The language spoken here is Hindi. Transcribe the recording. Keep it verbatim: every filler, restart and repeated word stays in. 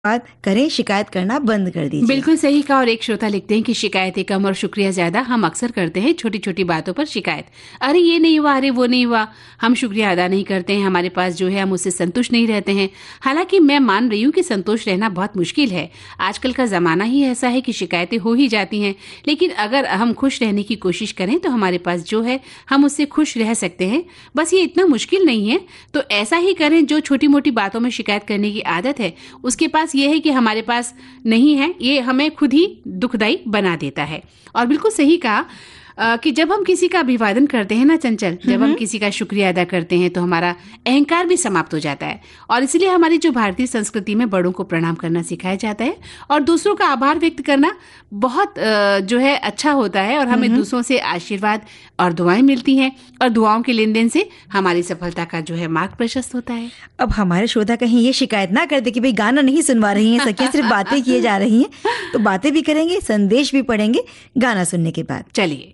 बात करें, शिकायत करना बंद कर दीजिए। बिल्कुल सही कहा। और एक श्रोता लिखते हैं कि शिकायतें कम और शुक्रिया ज्यादा। हम अक्सर करते हैं छोटी छोटी बातों पर शिकायत। अरे ये नहीं हुआ, अरे वो नहीं हुआ। हम शुक्रिया अदा नहीं करते हैं। हमारे पास जो है हम उससे संतुष्ट नहीं रहते हैं। हालांकि मैं मान रही हूँ कि संतुष्ट रहना बहुत मुश्किल है। आजकल का जमाना ही ऐसा है कि शिकायतें हो ही जाती हैं। लेकिन अगर हम खुश रहने की कोशिश करें तो हमारे पास जो है हम उससे खुश रह सकते हैं। बस ये इतना मुश्किल नहीं है। तो ऐसा ही करें। जो छोटी मोटी बातों में शिकायत करने की आदत है उसके पास ये है कि हमारे पास नहीं है, ये हमें खुद ही दुखदाई बना देता है। और बिल्कुल सही कहा अ, कि जब हम किसी का अभिवादन करते हैं ना चंचल, जब हम किसी का शुक्रिया अदा करते हैं तो हमारा अहंकार भी समाप्त हो जाता है। और इसलिए हमारी जो भारतीय संस्कृति में बड़ों को प्रणाम करना सिखाया जाता है और दूसरों का आभार व्यक्त करना बहुत अ, जो है अच्छा होता है। और हमें दूसरों से आशीर्वाद और दुआएं मिलती हैं और दुआओं के लेन देन से हमारी सफलता का जो है मार्ग प्रशस्त होता है। अब हमारे श्रोता कहीं ये शिकायत ना करते कि भाई गाना नहीं सुनवा रही हैं सखियां, सिर्फ बातें किए जा रही हैं। तो बातें भी करेंगे, संदेश भी पढ़ेंगे गाना सुनने के बाद। चलिए।